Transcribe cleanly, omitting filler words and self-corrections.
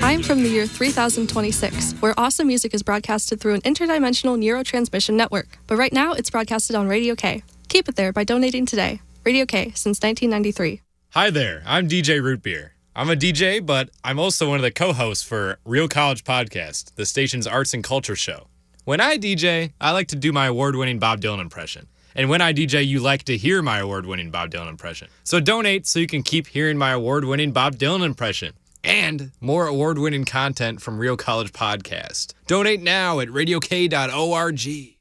I'm from the year 3026, where awesome music is broadcasted through an interdimensional neurotransmission network. But right now, it's broadcasted on Radio K. Keep it there by donating today. Radio K, since 1993. Hi there, I'm DJ Root Beer. I'm a DJ, but I'm also one of the co-hosts for Real College Podcast, the station's arts and culture show. When I DJ, I like to do my award-winning Bob Dylan impression. And when I DJ, you like to hear my award-winning Bob Dylan impression. So donate so you can keep hearing my award-winning Bob Dylan impression. And more award-winning content from Real College Podcast. Donate now at radiok.org.